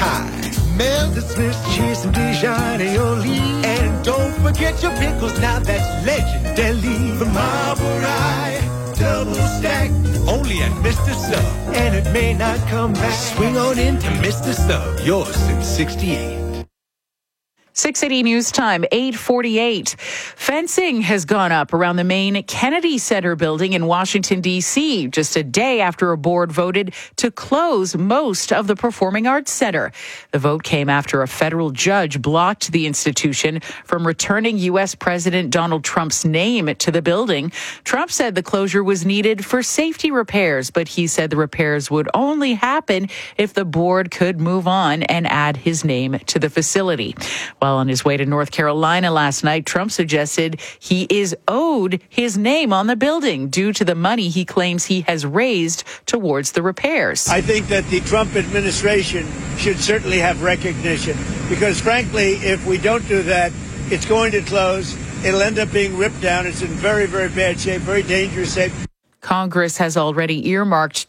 high. Melt the Swiss cheese and Dijon aioli. And don't forget your pickles, now that's legendary. The Marble Rye, double stack, only at Mr. Sub. And it may not come back. Swing on into Mr. Sub, yours since 68. 680 News Time, 8:48. Fencing has gone up around the main Kennedy Center building in Washington, D.C., just a day after a board voted to close most of the Performing Arts Center. The vote came after a federal judge blocked the institution from returning U.S. President Donald Trump's name to the building. Trump said the closure was needed for safety repairs, but he said the repairs would only happen if the board could move on and add his name to the facility. While on his way to North Carolina last night, Trump suggested he is owed his name on the building due to the money he claims he has raised towards the repairs. I think that the Trump administration should certainly have recognition because, frankly, if we don't do that, it's going to close. It'll end up being ripped down. It's in very, very bad shape, very dangerous shape. Congress has already earmarked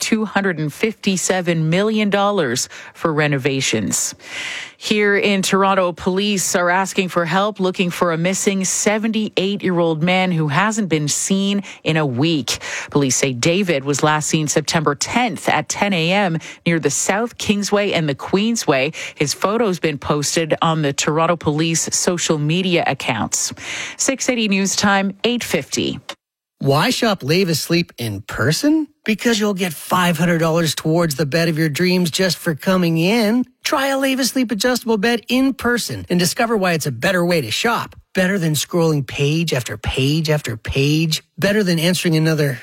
$257 million for renovations. Here in Toronto, police are asking for help looking for a missing 78-year-old man who hasn't been seen in a week. Police say David was last seen September 10th at 10 a.m. near the South Kingsway and the Queensway. His photo's been posted on the Toronto Police social media accounts. 680 News Time, 8:50. Why shop Levis Sleep in person? Because you'll get $500 towards the bed of your dreams just for coming in. Try a Levis Sleep adjustable bed in person and discover why it's a better way to shop. Better than scrolling page after page after page. Better than answering another,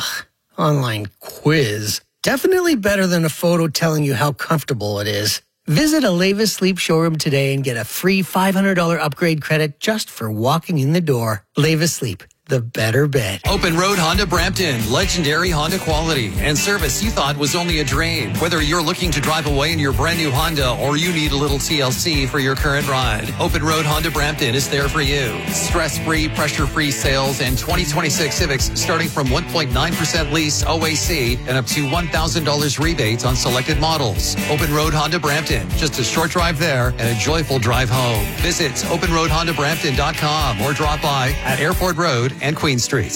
online quiz. Definitely better than a photo telling you how comfortable it is. Visit a Levis Sleep showroom today and get a free $500 upgrade credit just for walking in the door. Levis Sleep. The better bed. Open Road Honda Brampton. Legendary Honda quality and service you thought was only a drain. Whether you're looking to drive away in your brand new Honda or you need a little TLC for your current ride, Open Road Honda Brampton is there for you. Stress-free, pressure-free sales and 2026 Civics starting from 1.9% lease OAC and up to $1,000 rebates on selected models. Open Road Honda Brampton. Just a short drive there and a joyful drive home. Visit openroadhondabrampton.com or drop by at Airport Road and Queen Street.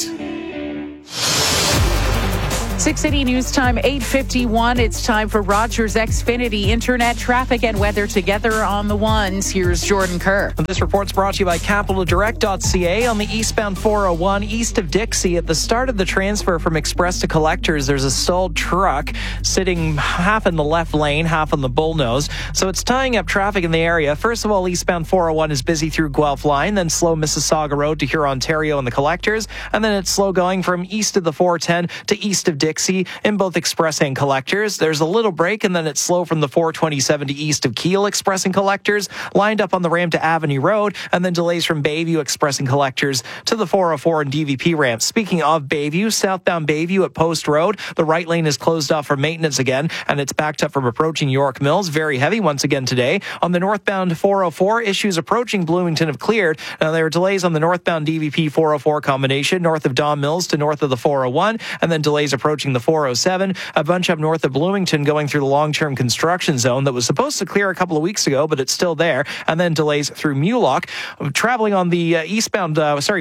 680 News Time, 8:51. It's time for Rogers Xfinity Internet traffic and weather together on the ones. Here's Jordan Kerr. This report's brought to you by CapitalDirect.ca. On the eastbound 401 east of Dixie, at the start of the transfer from Express to Collectors, there's a stalled truck sitting half in the left lane, half on the bullnose. So it's tying up traffic in the area. First of all, eastbound 401 is busy through Guelph Line, then slow Mississauga Road to Huron-Ontario and the Collectors, and then it's slow going from east of the 410 to east of Dixie in both Express and Collectors. There's a little break, and then it's slow from the 427 to east of Keele Express and Collectors, lined up on the ramp to Avenue Road, and then delays from Bayview Express and Collectors to the 404 and DVP ramp. Speaking of Bayview, southbound Bayview at Post Road, the right lane is closed off for maintenance again, and it's backed up from approaching York Mills. Very heavy once again today. On the northbound 404, issues approaching Bloomington have cleared. Now, there are delays on the northbound DVP 404 combination, north of Don Mills to north of the 401, and then delays approaching the 407, a bunch up north of Bloomington going through the long-term construction zone that was supposed to clear a couple of weeks ago, but it's still there, and then delays through Mulock. Traveling on the westbound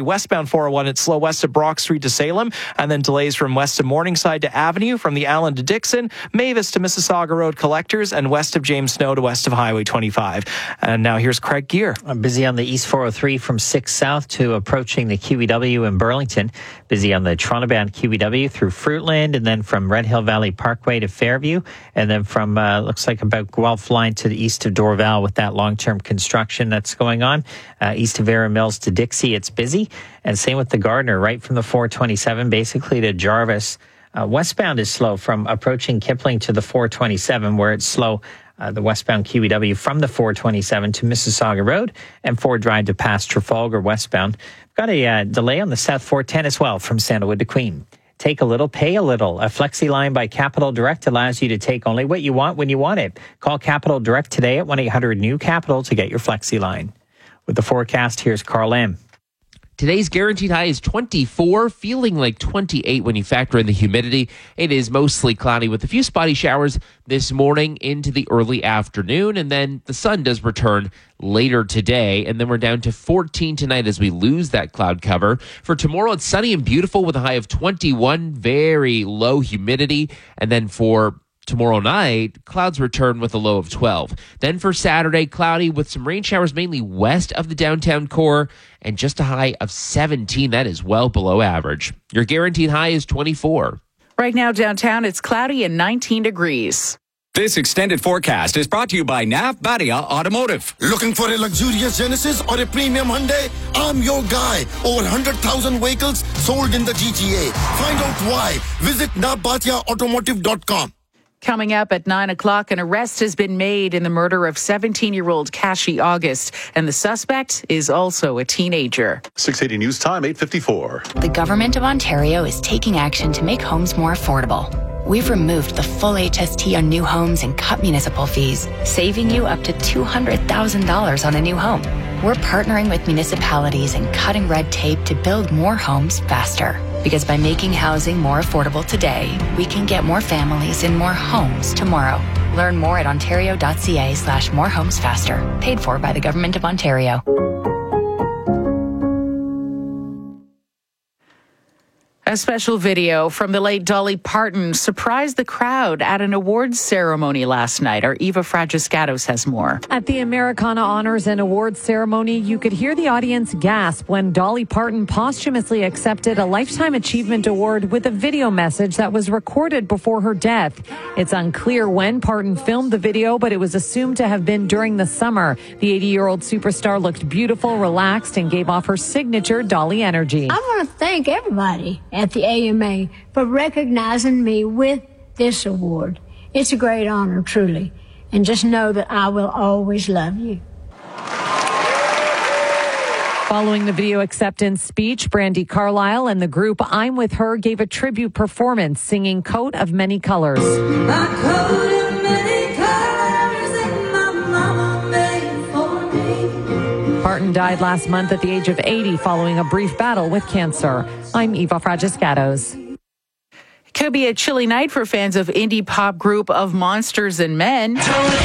401, it's slow west of Brock Street to Salem, and then delays from west of Morningside to Avenue, from the Allen to Dixon, Mavis to Mississauga Road Collectors, and west of James Snow to west of Highway 25. And now here's Craig Gear. I'm busy on the East 403 from 6 south to approaching the QEW in Burlington. Busy on the Toronto-bound QEW through Fruitland, and then from Red Hill Valley Parkway to Fairview, and then from, looks like about Guelph Line to the east of Dorval with that long-term construction that's going on. East of Vera Mills to Dixie, it's busy. And same with the Gardner, right from the 427, basically to Jarvis. Westbound is slow from approaching Kipling to the 427, where it's slow. The westbound QEW from the 427 to Mississauga Road and Ford Drive to past Trafalgar westbound. Got a delay on the South 410 as well from Sandalwood to Queen. Take a little, pay a little. A Flexi line by Capital Direct allows you to take only what you want when you want it. Call Capital Direct today at 1-800-NEW-CAPITAL to get your Flexi line. With the forecast, here's Carl M. Today's guaranteed high is 24, feeling like 28 when you factor in the humidity. It is mostly cloudy with a few spotty showers this morning into the early afternoon, and then the sun does return later today, and then we're down to 14 tonight as we lose that cloud cover. For tomorrow, it's sunny and beautiful with a high of 21, very low humidity, and then for tomorrow night, clouds return with a low of 12. Then for Saturday, cloudy with some rain showers mainly west of the downtown core and just a high of 17. That is well below average. Your guaranteed high is 24. Right now downtown, it's cloudy and 19 degrees. This extended forecast is brought to you by Nav Badia Automotive. Looking for a luxurious Genesis or a premium Hyundai? I'm your guy. Over 100,000 vehicles sold in the GTA. Find out why. Visit navbatiaautomotive.com. Coming up at 9 o'clock, an arrest has been made in the murder of 17-year-old Kashi August, and the suspect is also a teenager. 680 News Time, 8:54. The Government of Ontario is taking action to make homes more affordable. We've removed the full HST on new homes and cut municipal fees, saving you up to $200,000 on a new home. We're partnering with municipalities and cutting red tape to build more homes faster. Because by making housing more affordable today, we can get more families in more homes tomorrow. Learn more at ontario.ca/morehomesfaster. Paid for by the Government of Ontario. A special video from the late Dolly Parton surprised the crowd at an awards ceremony last night. Our Eva Fragiscatos has more. At the Americana Honors and Awards ceremony, you could hear the audience gasp when Dolly Parton posthumously accepted a Lifetime Achievement Award with a video message that was recorded before her death. It's unclear when Parton filmed the video, but it was assumed to have been during the summer. The 80-year-old superstar looked beautiful, relaxed, and gave off her signature Dolly energy. I want to thank everybody at the AMA for recognizing me with this award. It's a great honor, truly. And just know that I will always love you. Following the video acceptance speech, Brandi Carlile and the group I'm With Her gave a tribute performance singing Coat of Many Colors. My coat of many colors that my mama made for me. Parton died last month at the age of 80 following a brief battle with cancer. I'm Eva Fragiscatos. Could be a chilly night for fans of indie pop group of Monsters and Men.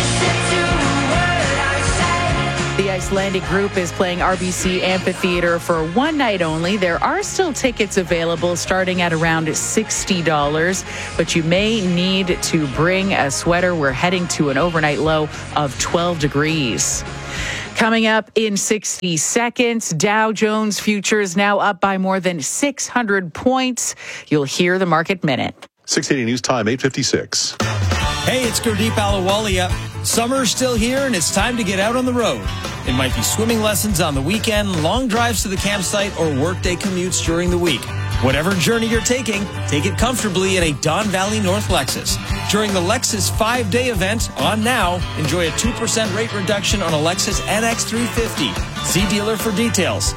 The Icelandic group is playing RBC Amphitheater for one night only. There are still tickets available starting at around $60, but you may need to bring a sweater. We're heading to an overnight low of 12 degrees. Coming up in 60 seconds, Dow Jones futures now up by more than 600 points. You'll hear the Market Minute. 680 News Time, 8:56. Hey, it's Gurdeep Ahluwalia. Summer's still here and it's time to get out on the road. It might be swimming lessons on the weekend, long drives to the campsite, or workday commutes during the week. Whatever journey you're taking, take it comfortably in a Don Valley North Lexus. During the Lexus 5-day event on now, enjoy a 2% rate reduction on a Lexus NX 350. See dealer for details.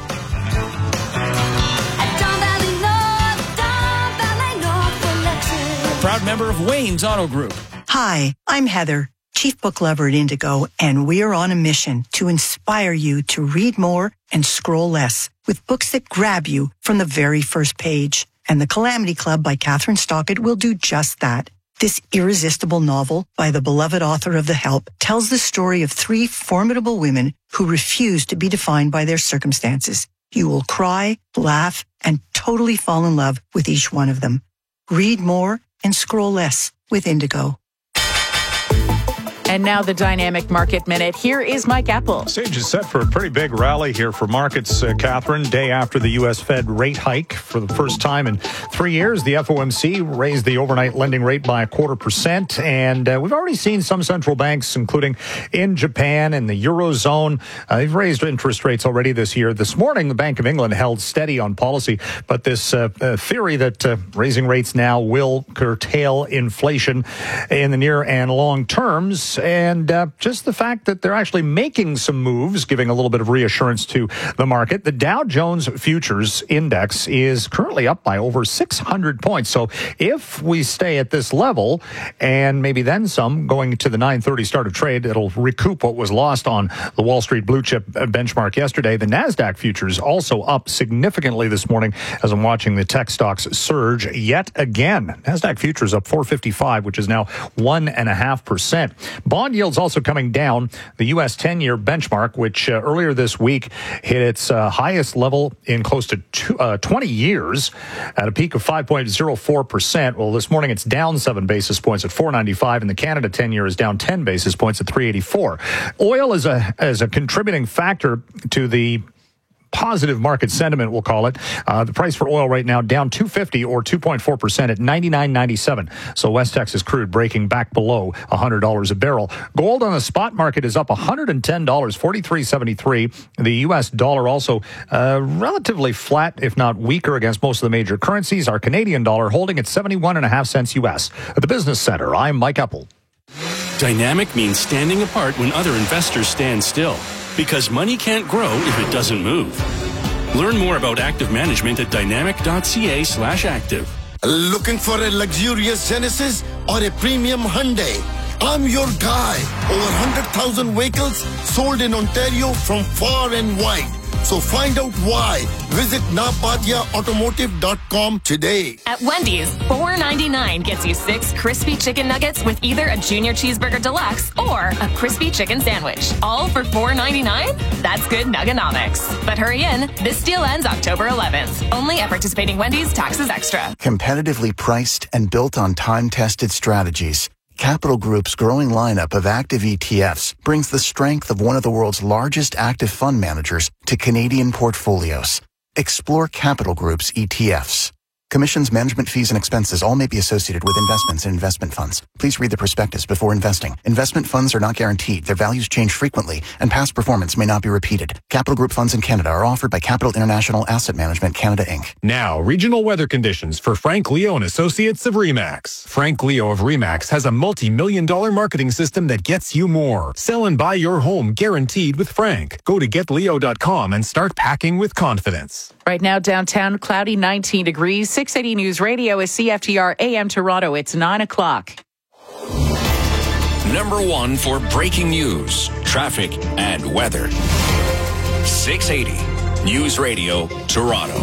Proud member of Wayne's Auto Group. Hi, I'm Heather, Chief Book Lover at Indigo, and we're on a mission to inspire you to read more and scroll less with books that grab you from the very first page. And The Calamity Club by Catherine Stockett will do just that. This irresistible novel by the beloved author of The Help tells the story of 3 formidable women who refuse to be defined by their circumstances. You will cry, laugh, and totally fall in love with each one of them. Read more and scroll less with Indigo. And now the Dynamic Market Minute. Here is Mike Apple. Stage is set for a pretty big rally here for markets, Catherine. Day after the U.S. Fed rate hike. For the first time in 3 years, the FOMC raised the overnight lending rate by 0.25%. And we've already seen some central banks, including in Japan and the Eurozone, they've raised interest rates already this year. This morning, the Bank of England held steady on policy. But this theory that raising rates now will curtail inflation in the near and long terms and just the fact that they're actually making some moves, giving a little bit of reassurance to the market. The Dow Jones Futures Index is currently up by over 600 points. So if we stay at this level and maybe then some going to the 9:30 start of trade, it'll recoup what was lost on the Wall Street blue chip benchmark yesterday. The NASDAQ futures also up significantly this morning as I'm watching the tech stocks surge yet again. NASDAQ futures up 455, which is now 1.5%. Bond yields also coming down. The U.S. 10-year benchmark, which earlier this week hit its highest level in close to 20 years at a peak of 5.04%. Well, this morning it's down 7 basis points at 495, and the Canada 10-year is down 10 basis points at 384. Oil is a contributing factor to the positive market sentiment, we'll call it. The price for oil right now down $2.50 or 2.4% at $99.97. So West Texas crude breaking back below $100 a barrel. Gold on the spot market is up $110, $43.73. The U.S. dollar also relatively flat, if not weaker, against most of the major currencies. Our Canadian dollar holding at 71.5 cents U.S. At the Business Center, I'm Mike Eppel. Dynamic means standing apart when other investors stand still. Because money can't grow if it doesn't move. Learn more about active management at dynamic.ca/active. Looking for a luxurious Genesis or a premium Hyundai? I'm your guy. Over 100,000 vehicles sold in Ontario from far and wide. So find out why. Visit NabadiaAutomotive.com today. At Wendy's, $4.99 gets you 6 crispy chicken nuggets with either a Junior Cheeseburger Deluxe or a crispy chicken sandwich. All for $4.99? That's good nuggenomics. But hurry in. This deal ends October 11th. Only at participating Wendy's, taxes extra. Competitively priced and built on time-tested strategies, Capital Group's growing lineup of active ETFs brings the strength of one of the world's largest active fund managers to Canadian portfolios. Explore Capital Group's ETFs. Commissions, management fees, and expenses all may be associated with investments in investment funds. Please read the prospectus before investing. Investment funds are not guaranteed. Their values change frequently, and past performance may not be repeated. Capital Group funds in Canada are offered by Capital International Asset Management Canada, Inc. Now, regional weather conditions for Frank Leo and Associates of RE/MAX. Frank Leo of RE/MAX has a multi-million-dollar marketing system that gets you more. Sell and buy your home guaranteed with Frank. Go to getleo.com and start packing with confidence. Right now, downtown, cloudy, 19 degrees. 680 News Radio is CFTR AM Toronto. It's 9 o'clock. Number 1 for breaking news, traffic, and weather. 680 News Radio Toronto.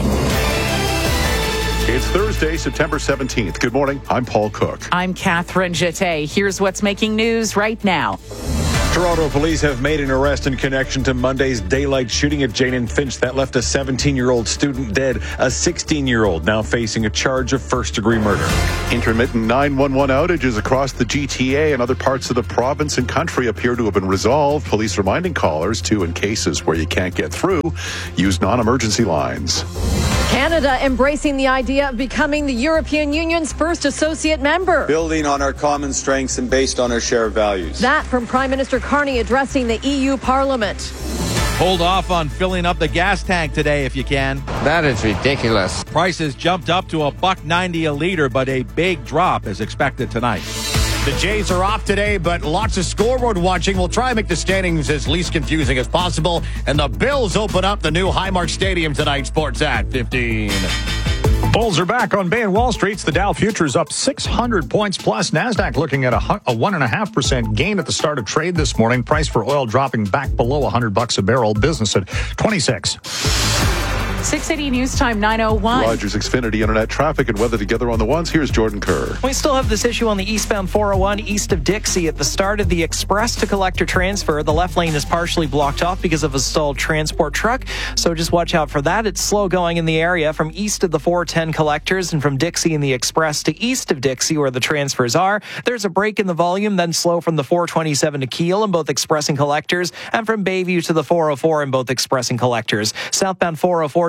It's Thursday, September 17th. Good morning. I'm Paul Cook. I'm Catherine Jeté. Here's what's making news right now. Toronto police have made an arrest in connection to Monday's daylight shooting at Jane and Finch that left a 17-year-old student dead. A 16-year-old now facing a charge of first-degree murder. Intermittent 911 outages across the GTA and other parts of the province and country appear to have been resolved. Police reminding callers to, in cases where you can't get through, use non-emergency lines. Canada embracing the idea of becoming the European Union's first associate member. Building on our common strengths and based on our shared values. That from Prime Minister Carney addressing the EU Parliament. Hold off on filling up the gas tank today if you can. That is ridiculous. Prices jumped up to $1.90 a liter, but a big drop is expected tonight. The Jays are off today, but lots of scoreboard watching. We'll try and make the standings as least confusing as possible. And the Bills open up the new Highmark Stadium tonight, Sportsat 15. Bulls are back on Bay and Wall Streets. The Dow futures up 600 points plus. NASDAQ looking at a 1.5% gain at the start of trade this morning. Price for oil dropping back below $100 a barrel. Business at 26. 680 News Time, 9:01. Rogers Xfinity Internet traffic and weather together on the ones. Here's Jordan Kerr. We still have this issue on the eastbound 401 east of Dixie at the start of the express to collector transfer. The left lane is partially blocked off because of a stalled transport truck, so just watch out for that. It's slow going in the area from east of the 410 collectors and from Dixie in the express to east of Dixie where the transfers are. There's a break in the volume, then slow from the 427 to Kiel in both express and collectors, and from Bayview to the 404 in both express and collectors. Southbound 404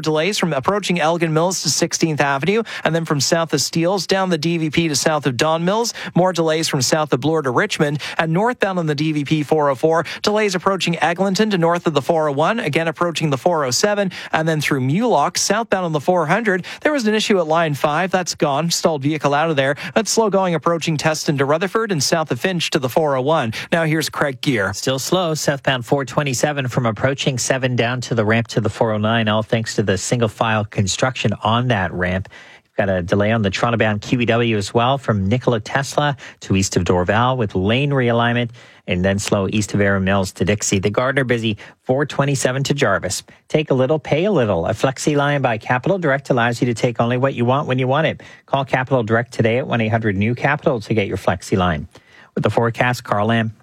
delays from approaching Elgin Mills to 16th Avenue, and then from south of Steeles down the DVP to south of Don Mills. More delays from south of Bloor to Richmond, and northbound on the DVP 404. Delays approaching Eglinton to north of the 401, again approaching the 407, and then through Mulock, southbound on the 400. There was an issue at line 5. That's gone. Stalled vehicle out of there. That's slow going approaching Teston to Rutherford and south of Finch to the 401. Now here's Craig Gear. Still slow, southbound 427 from approaching 7 down to the ramp to the 409, all thanks to the single file construction on that ramp. Got a delay on the Toronto-bound QEW as well from Nikola Tesla to east of Dorval with lane realignment, and then slow east of Erin Mills to Dixie. The Gardner busy 427 to Jarvis. Take a little, pay a little. A Flexi line by Capital Direct allows you to take only what you want when you want it. Call Capital Direct today at 1-800-NEW-CAPITAL to get your Flexi line. With the forecast, Carl Lamb.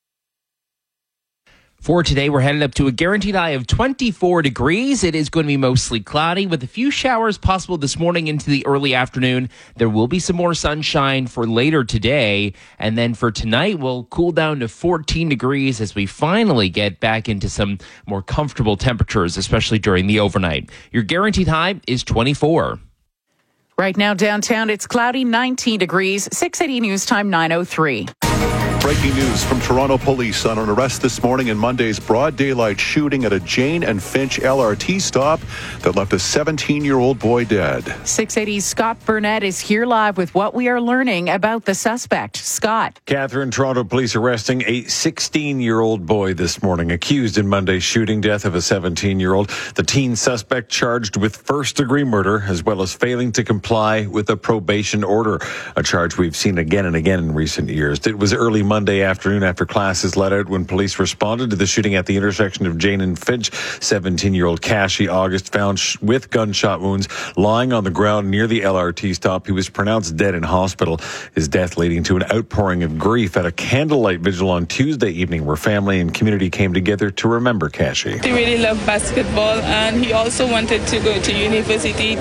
For today, we're headed up to a guaranteed high of 24 degrees. It is going to be mostly cloudy with a few showers possible this morning into the early afternoon. There will be some more sunshine for later today. And then for tonight, we'll cool down to 14 degrees as we finally get back into some more comfortable temperatures, especially during the overnight. Your guaranteed high is 24. Right now downtown, it's cloudy, 19 degrees, 680 News Time 9:03. Breaking news from Toronto Police on an arrest this morning in Monday's broad daylight shooting at a Jane and Finch LRT stop that left a 17-year-old boy dead. 680's Scott Burnett is here live with what we are learning about the suspect. Scott. Catherine, Toronto Police arresting a 16-year-old boy this morning, accused in Monday's shooting death of a 17-year-old. The teen suspect charged with first-degree murder as well as failing to comply with a probation order, a charge we've seen again and again in recent years. It was early Monday afternoon after classes let out when police responded to the shooting at the intersection of Jane and Finch. 17-year-old Cashy August found with gunshot wounds lying on the ground near the LRT stop. He was pronounced dead in hospital, his death leading to an outpouring of grief at a candlelight vigil on Tuesday evening where family and community came together to remember Cashy. He really loved basketball and he also wanted to go to university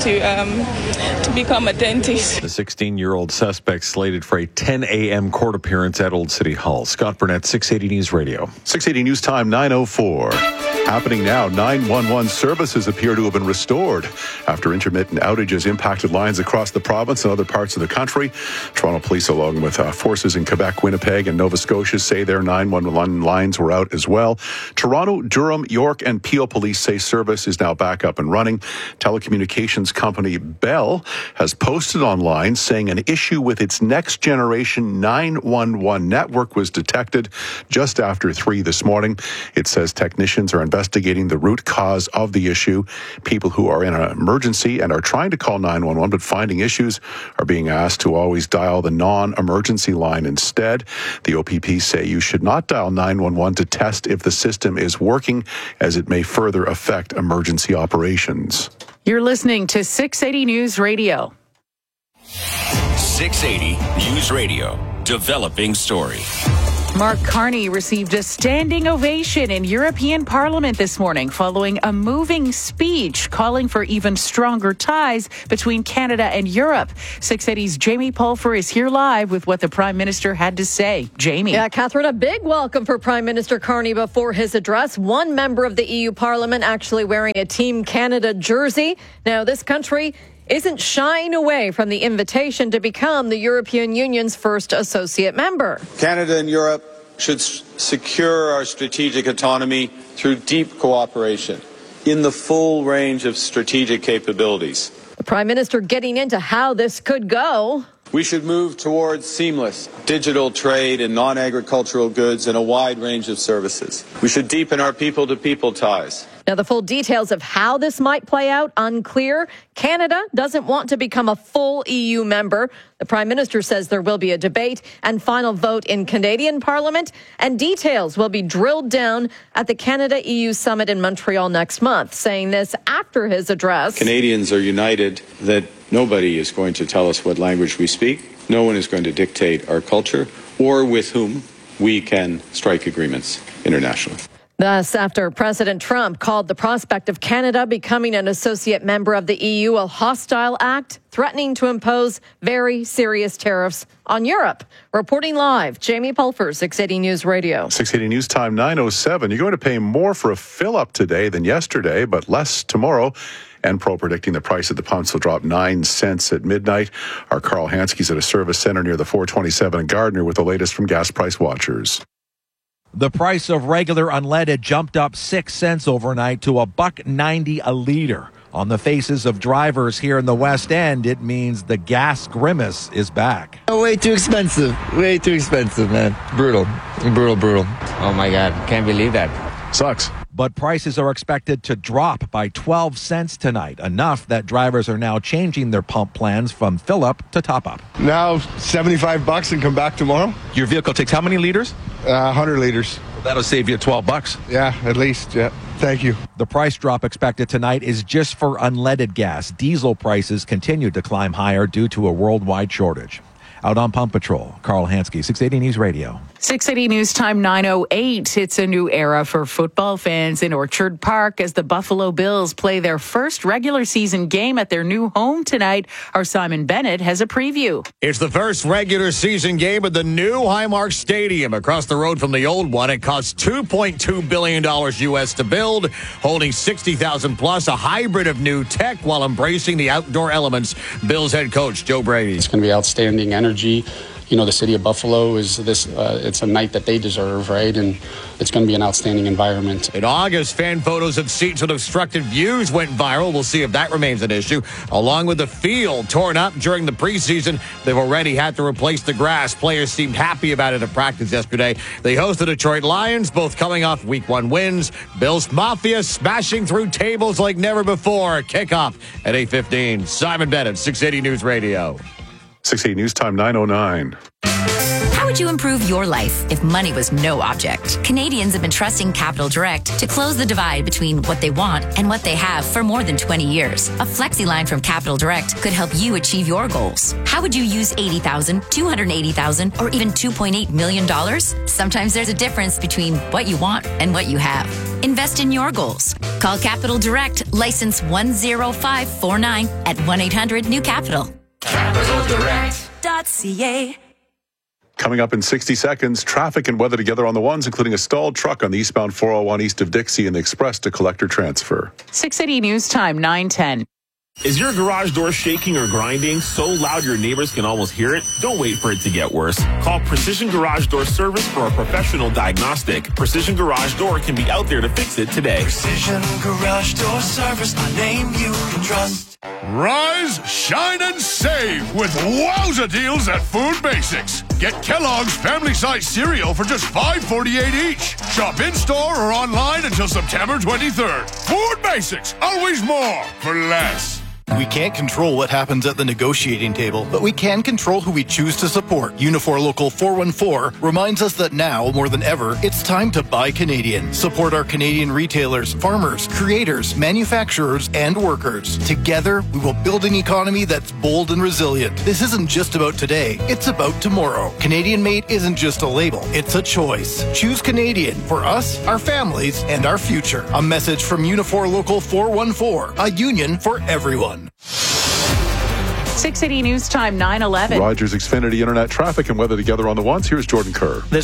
to become a dentist. The 16-year-old suspect slated for a 10 a.m. court appearance at Old City Hall. Scott Burnett, 680 News Radio. 680 News Time 9:04. Happening now, 911 services appear to have been restored after intermittent outages impacted lines across the province and other parts of the country. Toronto Police, along with forces in Quebec, Winnipeg, and Nova Scotia, say their 911 lines were out as well. Toronto, Durham, York, and Peel Police say service is now back up and running. Telecommunications company Bell has posted online saying an issue with its next generation 911 network was detected just after 3 this morning. It says technicians are investigating the root cause of the issue. People who are in an emergency and are trying to call 911 but finding issues are being asked to always dial the non-emergency line instead. The OPP say you should not dial 911 to test if the system is working, as it may further affect emergency operations. You're listening to 680 News Radio. 680 News Radio. Developing story. Mark Carney received a standing ovation in European Parliament this morning following a moving speech calling for even stronger ties between Canada and Europe. 680's Jamie Pulfer is here live with what the Prime Minister had to say. Jamie. Yeah, Catherine, a big welcome for Prime Minister Carney before his address. One member of the EU Parliament actually wearing a Team Canada jersey. Now, this country isn't shying away from the invitation to become the European Union's first associate member. Canada and Europe should secure our strategic autonomy through deep cooperation in the full range of strategic capabilities. The Prime Minister getting into how this could go. We should move towards seamless digital trade in non-agricultural goods and a wide range of services. We should deepen our people-to-people ties. Now, the full details of how this might play out, unclear. Canada doesn't want to become a full EU member. The Prime Minister says there will be a debate and final vote in Canadian Parliament, and details will be drilled down at the Canada-EU Summit in Montreal next month. Saying this after his address. Canadians are united that nobody is going to tell us what language we speak. No one is going to dictate our culture or with whom we can strike agreements internationally. Thus, after President Trump called the prospect of Canada becoming an associate member of the EU a hostile act, threatening to impose very serious tariffs on Europe. Reporting live, Jamie Pulfer, 680 News Radio. 680 News Time, 9:07. You're going to pay more for a fill-up today than yesterday, but less tomorrow. Enpro predicting the price at the pumps will drop 9 cents at midnight. Our Carl Hanske's at a service center near the 427 in Gardner with the latest from Gas Price Watchers. The price of regular unleaded jumped up 6 cents overnight to $1.90 a liter. On the faces of drivers here in the West End, it means the gas grimace is back. Way too expensive. Way too expensive, man. Brutal. Oh my God. Can't believe that. Sucks. But prices are expected to drop by 12 cents tonight, enough that drivers are now changing their pump plans from fill-up to top-up. Now $75 and come back tomorrow. Your vehicle takes how many liters? 100 liters. Well, that'll save you $12. Yeah, at least, yeah. Thank you. The price drop expected tonight is just for unleaded gas. Diesel prices continue to climb higher due to a worldwide shortage. Out on Pump Patrol, Carl Hanske, 680 News Radio. 680 News Time 9:08. It's a new era for football fans in Orchard Park as the Buffalo Bills play their first regular season game at their new home tonight. Our Simon Bennett has a preview. It's the first regular season game at the new Highmark Stadium across the road from the old one. It costs $2.2 billion U.S. to build, holding 60,000 plus, a hybrid of new tech while embracing the outdoor elements. Bills head coach Joe Brady. It's going to be outstanding energy. You know, the city of Buffalo is it's a night that they deserve, right? And it's going to be an outstanding environment. In August, fan photos of seats with obstructed views went viral. We'll see if that remains an issue. Along with the field torn up during the preseason, they've already had to replace the grass. Players seemed happy about it at practice yesterday. They host the Detroit Lions, both coming off Week 1 wins. Bills Mafia smashing through tables like never before. Kickoff at 8:15. Simon Bennett, 680 News Radio. 680 News Time, 9:09. How would you improve your life if money was no object? Canadians have been trusting Capital Direct to close the divide between what they want and what they have for more than 20 years. A flexi line from Capital Direct could help you achieve your goals. How would you use $80,000, $280,000, or even $2.8 million? Sometimes there's a difference between what you want and what you have. Invest in your goals. Call Capital Direct, license 10549 at 1-800-NEW-CAPITAL. CapitalDirect.ca. Coming up in 60 seconds, traffic and weather together on the ones, including a stalled truck on the eastbound 401 east of Dixie and the express to collector transfer. 680 News Time, 9:10. Is your garage door shaking or grinding so loud your neighbors can almost hear it? Don't wait for it to get worse. Call Precision Garage Door Service for a professional diagnostic. Precision Garage Door can be out there to fix it today. Precision Garage Door Service, a name you can trust. Rise, shine, and save with wowza deals at Food Basics. Get Kellogg's family-size cereal for just $5.48 each. Shop in-store or online until September 23rd. Food Basics, always more for less. We can't control what happens at the negotiating table, but we can control who we choose to support. Unifor Local 414 reminds us that now, more than ever, it's time to buy Canadian. Support our Canadian retailers, farmers, creators, manufacturers, and workers. Together, we will build an economy that's bold and resilient. This isn't just about today, it's about tomorrow. Canadian made isn't just a label, it's a choice. Choose Canadian for us, our families, and our future. A message from Unifor Local 414, a union for everyone. 680 News Time, 9:11. Rogers Xfinity Internet traffic and weather together on the ones. Here's Jordan Kerr.